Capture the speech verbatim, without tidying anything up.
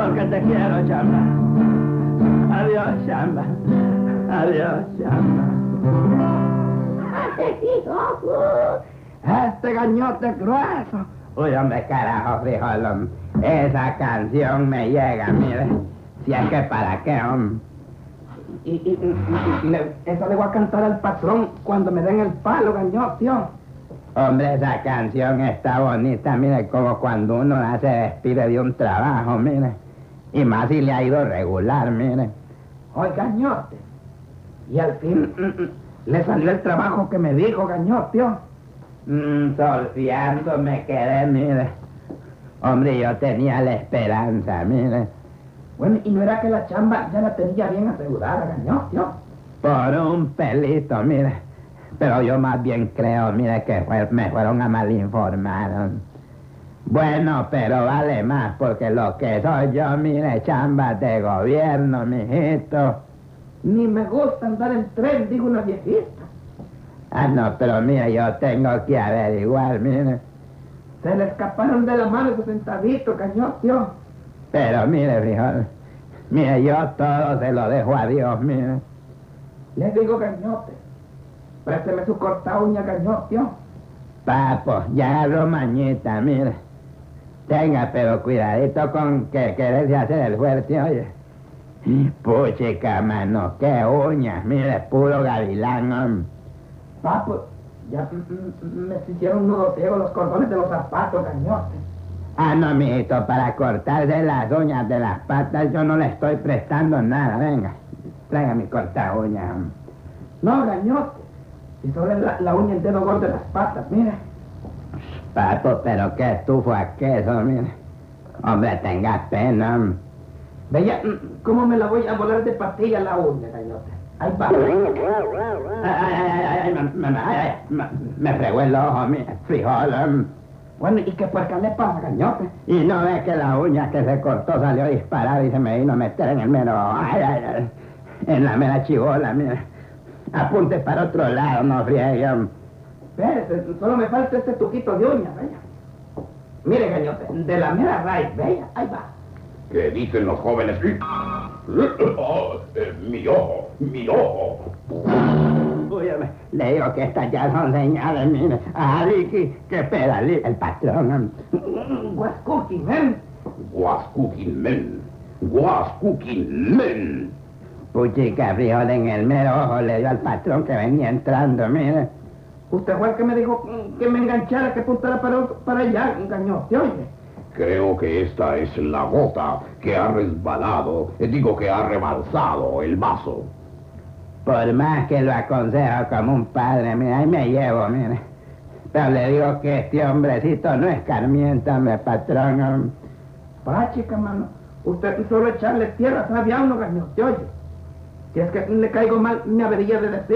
porque te quiero, chamba. Adiós, chamba. Adiós, chamba. Este gañote grueso. Uy, hombre, carajo, frijolón. Esa canción me llega, mire. Si es que para qué, hombre. Y, y, y, y le, eso le voy a cantar al patrón cuando me den el palo, gañote. Hombre, esa canción está bonita, mire, como cuando uno se despide de un trabajo, mire. Y más si le ha ido regular, mire. Oye, gañote. Y al fin mm, mm, le salió el trabajo que me dijo, gañote. Mmm, solfiando me quedé, mire. Hombre, yo tenía la esperanza, mire. Bueno, ¿y no era que la chamba ya la tenía bien asegurada, gañote? Por un pelito, mire. Pero yo más bien creo, mire, que fue, me fueron a mal informar. Bueno, pero vale más, porque lo que soy yo, mire, chamba de gobierno, mijito. Ni me gusta andar en tren, digo una viejita. Ah, no, pero mire, yo tengo que averiguar, mire. Se le escaparon de la mano esos centavitos, gañote. Pero mire, frijol, mire, yo todo se lo dejo a Dios, mire. Le digo, gañote, présteme su corta uña, gañote. Papo, ya agarro mañita, mire. Tenga, pero cuidadito con que querés hacer el fuerte, oye. Puchica, mano, qué uñas, mire, puro gavilán, hombre. Papo, ya me hicieron nudo ciego los cordones de los zapatos, gañote. Ah, no, mijito, para cortarse las uñas de las patas yo no le estoy prestando nada, venga. Traiga mi corta uña. No, gañote, si solo es la, la uña el dedo gordo de las patas, mire. Papo, pero qué estufo a queso, mire. Hombre, tenga pena. Veía, ¿cómo me la voy a volar de patilla la uña, gañote? Ahí va. Ay, ay, ay, ay, me, me, ay, me, me fregó el ojo, mire, frijol. Bueno, ¿y qué puerca le pasa, gañote? Y no ve que la uña que se cortó salió disparada y se me vino a meter en el mero, ay, ay, ay, en la mera chivola, mire. Apunte para otro lado, no friegue. Espérese, solo me falta este tuquito de uña, vaya. Mire, gañote, de la mera raíz, vaya, ahí va. ¿Qué dicen los jóvenes? Oh, eh, mi ojo, mi ojo. Uy, le digo que estas ya son señales, mire. Ah, Ricky, que pedale el patrón. Guascuki, men. Guascukin men. Guascukin men. Puchica, frijol, en el mero ojo le dio al patrón que venía entrando, mire. Usted fue el que me dijo que me enganchara, que apuntara para, para allá, gañote, oye. Creo que esta es la gota que ha resbalado, eh, digo que ha rebalsado el vaso. Por más que lo aconsejo como un padre, mira, ahí me llevo, mire. Pero le digo que este hombrecito no es escarmiento, hombre, patrón. Pa, chica, mano, usted solo echarle tierra, sabe a uno, gañote, oye. Si es que le caigo mal, me avería de decir.